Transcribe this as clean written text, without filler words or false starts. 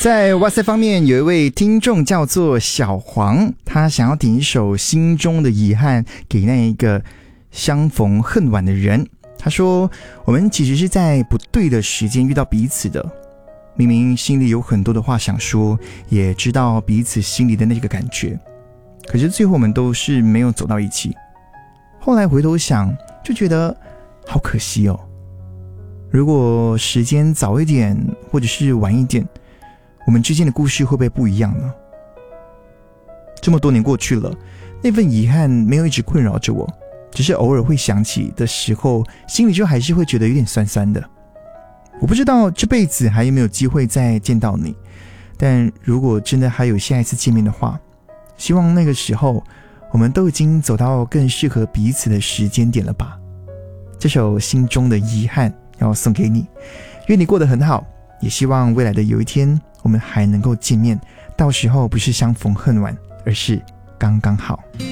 在哇塞方面，有一位听众叫做小黄，他想要点一首《心中的遗憾》给那一个相逢恨晚的人。他说，我们其实是在不对的时间遇到彼此的，明明心里有很多的话想说，也知道彼此心里的那个感觉，可是最后我们都是没有走到一起。后来回头想，就觉得好可惜哦。如果时间早一点，或者是晚一点，我们之间的故事会不会不一样呢？这么多年过去了，那份遗憾没有一直困扰着我，只是偶尔会想起的时候，心里就还是会觉得有点酸酸的。我不知道这辈子还有没有机会再见到你，但如果真的还有下一次见面的话，希望那个时候我们都已经走到更适合彼此的时间点了吧。这首《心中的遗憾》要送给你，愿你过得很好，也希望未来的有一天我们还能够见面，到时候不是相逢恨晚，而是刚刚好。